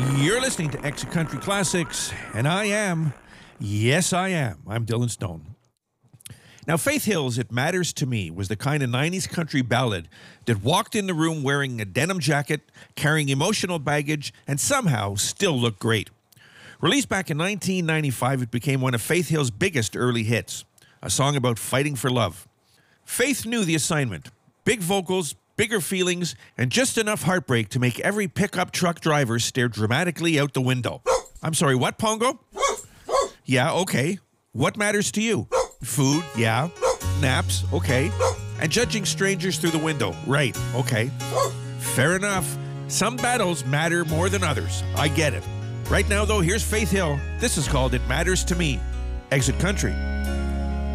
You're listening to Exit Country Classics, and I am, yes I am, I'm Dylan Stone. Now, Faith Hill's It Matters to Me was the kind of 90s country ballad that walked in the room wearing a denim jacket, carrying emotional baggage, and somehow still looked great. Released back in 1995, it became one of Faith Hill's biggest early hits, a song about fighting for love. Faith knew the assignment. Big vocals, bigger feelings, and just enough heartbreak to make every pickup truck driver stare dramatically out the window. I'm sorry, what, Pongo? Yeah, okay. What matters to you? Food, yeah. Naps, okay. And judging strangers through the window, right, okay. Fair enough. Some battles matter more than others. I get it. Right now, though, here's Faith Hill. This is called It Matters to Me. Exit Country.